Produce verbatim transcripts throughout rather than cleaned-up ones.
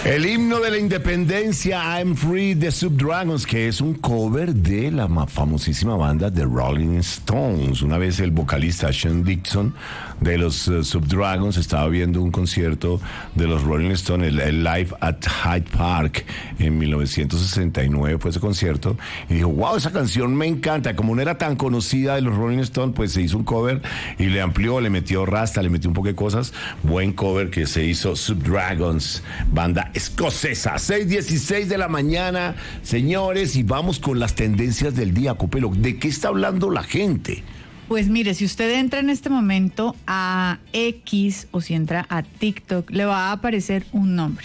El himno de la independencia, I'm Free, de Subdragons, que es un cover de la famosísima banda The Rolling Stones. Una vez el vocalista Sean Dixon de los uh, Subdragons estaba viendo un concierto de los Rolling Stones, el, el Live at Hyde Park, en mil novecientos sesenta y nueve fue ese concierto, y dijo, wow, esa canción me encanta. Como no era tan conocida de los Rolling Stones, pues se hizo un cover y le amplió, le metió rasta, le metió un poco de cosas. Buen cover que se hizo Subdragons, banda escocesa. seis dieciséis de la mañana, señores, y vamos con las tendencias del día. Copelo, ¿de qué está hablando la gente? Pues mire, si usted entra en este momento a X o si entra a TikTok, le va a aparecer un nombre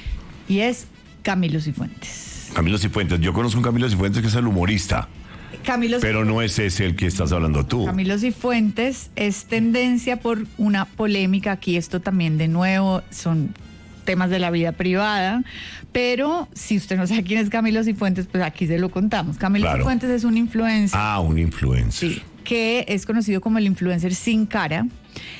y es Camilo Cifuentes. Camilo Cifuentes, yo conozco a un Camilo Cifuentes que es el humorista. Camilo Pero no es ese el que estás hablando tú. Camilo Cifuentes es tendencia por una polémica. Aquí esto también de nuevo son temas de la vida privada, pero si usted no sabe quién es Camilo Cifuentes, pues aquí se lo contamos. Camilo claro. Cifuentes es un influencer. Ah, un influencer. Sí, que es conocido como el influencer sin cara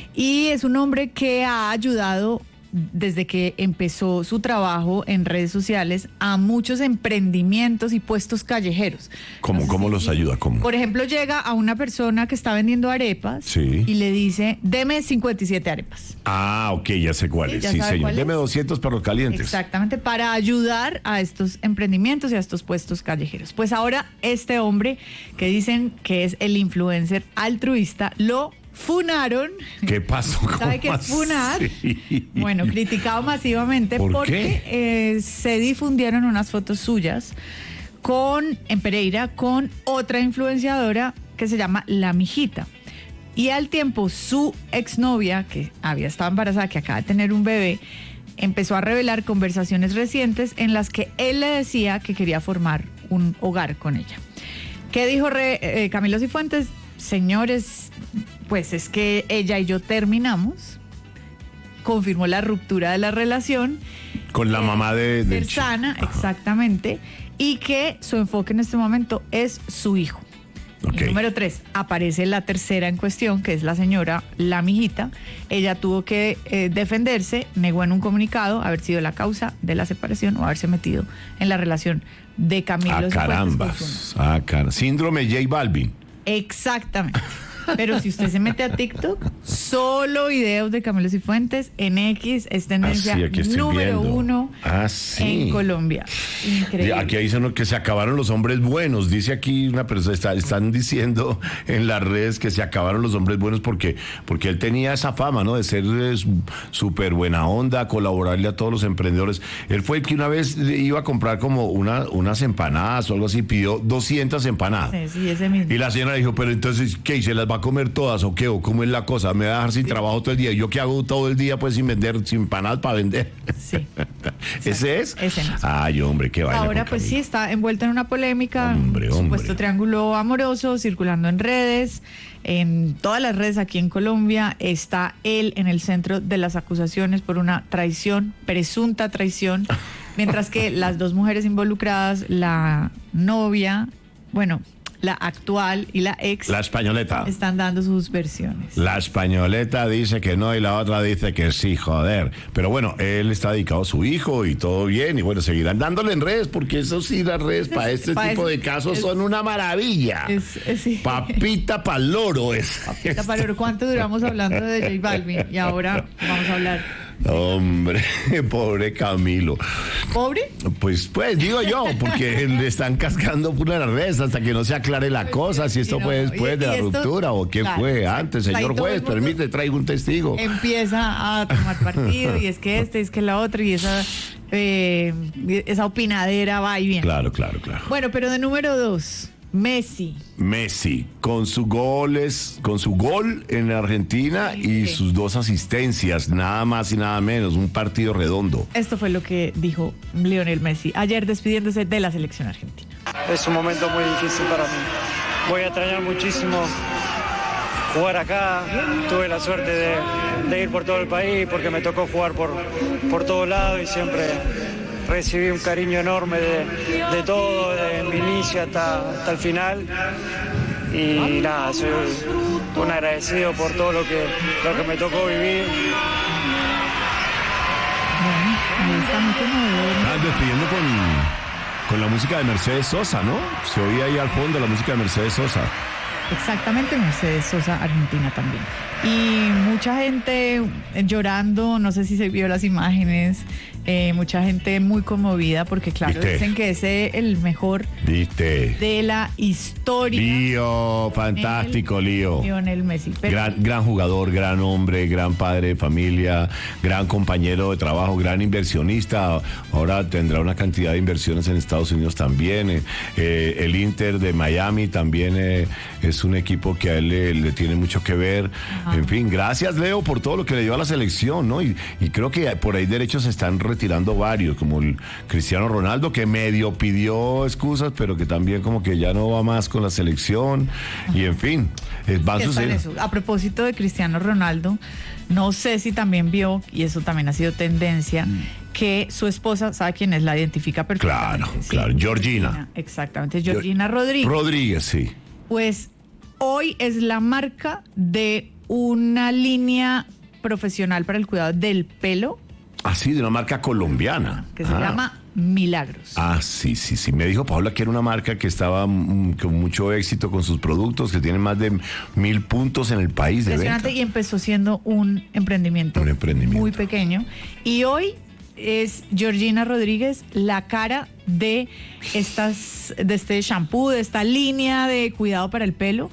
y es un hombre que ha ayudado desde que empezó su trabajo en redes sociales a muchos emprendimientos y puestos callejeros. ¿Cómo, no ¿cómo si, los ayuda? ¿Cómo? Por ejemplo, llega a una persona que está vendiendo arepas sí. y le dice, deme cincuenta y siete arepas. Ah, ok, ya sé cuál es. Sí, sí señor. Deme doscientos perros calientes. Exactamente, para ayudar a estos emprendimientos y a estos puestos callejeros. Pues ahora este hombre, que dicen que es el influencer altruista, lo funaron. ¿Qué pasó? ¿Sabe qué es funar? Sí. Bueno, criticado masivamente ¿Por porque eh, se difundieron unas fotos suyas con en Pereira con otra influenciadora que se llama La Mijita. Y al tiempo su exnovia, que había estado embarazada, que acaba de tener un bebé, empezó a revelar conversaciones recientes en las que él le decía que quería formar un hogar con ella. ¿Qué dijo re, eh, Camilo Cifuentes? Señores, pues es que ella y yo terminamos, confirmó la ruptura de la relación. Con la mamá de... de sana, exactamente, y que su enfoque en este momento es su hijo. Okay. Y número tres, aparece la tercera en cuestión, que es la señora La Mijita. Ella tuvo que eh, defenderse, negó en un comunicado haber sido la causa de la separación o haberse metido en la relación de Camilo. Ah, carambas. Ah, car... Síndrome J Balvin. Exactamente. Pero si usted se mete a TikTok, solo videos de Camilo Cifuentes. En X es tendencia ah, sí, número viendo. uno ah, sí. en Colombia. Increíble. Aquí dicen que se acabaron los hombres buenos. Dice aquí una persona, está, están diciendo en las redes que se acabaron los hombres buenos porque, porque él tenía esa fama, ¿no? De ser súper buena onda, colaborarle a todos los emprendedores. Él fue el que una vez iba a comprar como una, unas empanadas o algo así, pidió doscientas empanadas. Sí, sí, ese mismo. Y la señora dijo, pero entonces, ¿qué? ¿Se las va a comer todas o qué? ¿O cómo es la cosa? ¿Me va a dejar sin sí. trabajo todo el día? ¿Yo qué hago todo el día pues sin vender, sin empanadas para vender? Sí. ¿Ese es? Ese mismo. Ay, hombre, qué vaina. Ahora pues sí, está envuelto en una polémica. Hombre, un hombre. supuesto triángulo amoroso circulando en redes, en todas las redes aquí en Colombia. Está él en el centro de las acusaciones por una traición, presunta traición, mientras que las dos mujeres involucradas, la novia, bueno... la actual y la ex, la españoleta, están dando sus versiones. La españoleta dice que no y la otra dice que sí, joder. Pero bueno, él está dedicado a su hijo y todo bien. Y bueno, seguirán dándole en redes, porque eso sí, las redes para este pa tipo es, de casos es, son una maravilla. Es, es, sí. Papita pa'l loro es. Papita pa'l loro. ¿Cuánto duramos hablando de J Balvin? Y ahora vamos a hablar... Hombre, pobre Camilo. ¿Pobre? Pues, pues digo yo, porque le están cascando por las redes hasta que no se aclare la cosa, si esto no, fue después y, de y la esto, ruptura o qué claro, fue antes. Señor juez, permite, traigo un testigo. Empieza a tomar partido y es que este, es que la otra y esa, eh, esa opinadera va y viene. Claro, claro, claro. Bueno, pero de número dos... Messi. Messi, con sus goles, con su gol en Argentina sí, y sí. sus dos asistencias, nada más y nada menos, un partido redondo. Esto fue lo que dijo Lionel Messi ayer despidiéndose de la selección argentina. Es un momento muy difícil para mí. Voy a extrañar muchísimo jugar acá. Tuve la suerte de, de ir por todo el país porque me tocó jugar por, por todos lados y siempre... recibí un cariño enorme de, de todo, desde mi inicio hasta, hasta el final. Y nada, soy un agradecido por todo lo que, lo que me tocó vivir. Ahí está muy conmovedor. Ah, despidiendo con, con la música de Mercedes Sosa, ¿no? Se oía ahí al fondo la música de Mercedes Sosa. Exactamente, Mercedes Sosa, Argentina también. Y mucha gente llorando, no sé si se vio las imágenes, eh, mucha gente muy conmovida porque claro, ¿Viste? Dicen que es el mejor ¿Viste? de la historia. Lío, fantástico, Lío. Lionel Messi. Pero Gran, gran jugador, gran hombre, gran padre de familia, gran compañero de trabajo, gran inversionista. Ahora tendrá una cantidad de inversiones en Estados Unidos también. Eh, eh, el Inter de Miami también eh, es un equipo que a él le, le tiene mucho que ver. Ajá. En fin, gracias, Leo, por todo lo que le dio a la selección, ¿no? Y, y creo que por ahí derechos se están retirando varios, como el Cristiano Ronaldo, que medio pidió excusas, pero que también como que ya no va más con la selección. Ajá. Y en fin, eh, va a suceder. A propósito de Cristiano Ronaldo, no sé si también vio, y eso también ha sido tendencia, mm. que su esposa, ¿sabe quién es? La identifica perfectamente. Claro, sí, claro, Georgina. Georgina. Exactamente, Georgina Rodríguez. Rodríguez, sí. Pues hoy es la marca de una línea profesional para el cuidado del pelo. Ah, sí, de una marca colombiana. Que se ah. llama Milagros. Ah, sí, sí, sí. Me dijo Paula que era una marca que estaba mm, con mucho éxito con sus productos, que tiene más de mil puntos en el país de venta. Y empezó siendo un emprendimiento, un emprendimiento muy pequeño. Y hoy es Georgina Rodríguez la cara de estas, de este shampoo, de esta línea de cuidado para el pelo.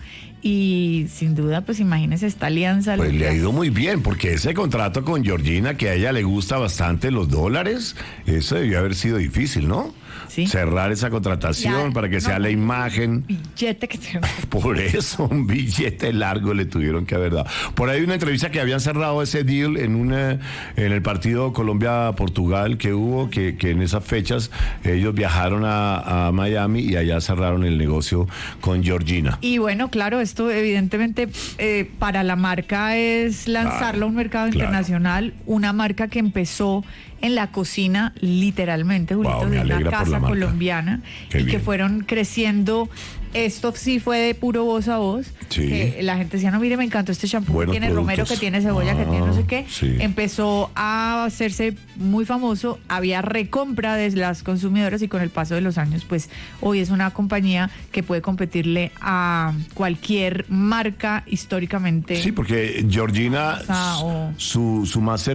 Y sin duda, pues imagínese esta alianza. Pues le ha ido muy bien, porque ese contrato con Georgina, que a ella le gusta bastante los dólares, eso debió haber sido difícil, ¿no? ¿Sí? Cerrar esa contratación ya, para que no, sea la imagen. Billete que te... Por eso, un billete largo le tuvieron que haber dado. Por ahí una entrevista que habían cerrado ese deal en una en el partido Colombia-Portugal que hubo, que, que en esas fechas ellos viajaron a, a Miami y allá cerraron el negocio con Georgina. Y bueno, claro, esto evidentemente eh, para la marca es lanzarlo claro, a un mercado claro. internacional, una marca que empezó en la cocina, literalmente, Julito, wow, de una casa colombiana, Qué y bien. que fueron creciendo. Esto sí fue de puro voz a voz. Sí. Que la gente decía, no, mire, me encantó este champú que tiene productos. romero, que tiene cebolla, ah, que tiene no sé qué. Sí. Empezó a hacerse muy famoso, había recompra de las consumidoras y con el paso de los años, pues hoy es una compañía que puede competirle a cualquier marca históricamente. Sí, porque Georgina, o... su, su más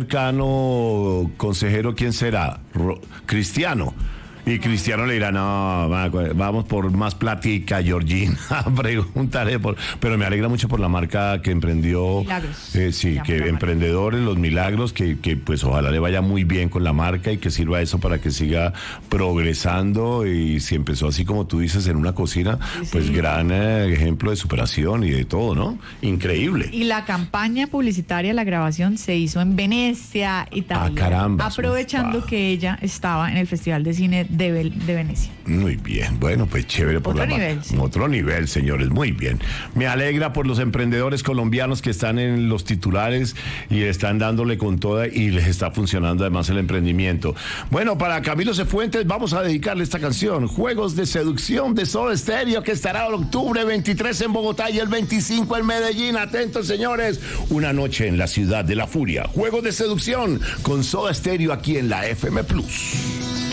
cercano consejero, ¿quién será? Ro- Cristiano. Y Cristiano le dirá, no, vamos por más platica, Georgina, pregúntale por... Pero me alegra mucho por la marca que emprendió. Milagros. Eh, sí, que emprendedores, los Milagros, que, que pues ojalá le vaya muy bien con la marca y que sirva eso para que siga progresando. Y si empezó así como tú dices en una cocina, sí, pues sí. gran eh, ejemplo de superación y de todo, ¿no? Increíble. Y la campaña publicitaria, la grabación se hizo en Venecia, Italia. Ah, caramba. Aprovechando wow. que ella estaba en el Festival de Cine De, de Venecia. Muy bien, bueno, pues chévere por otro la nivel, sí. Otro nivel, señores, muy bien. Me alegra por los emprendedores colombianos que están en los titulares y están dándole con toda y les está funcionando además el emprendimiento. Bueno, para Camilo Cifuentes vamos a dedicarle esta canción, Juegos de Seducción de Soda Stereo, que estará el octubre veintitrés en Bogotá y el veinticinco en Medellín. Atentos, señores, una noche en la ciudad de la furia. Juegos de Seducción con Soda Stereo aquí en la F M Plus.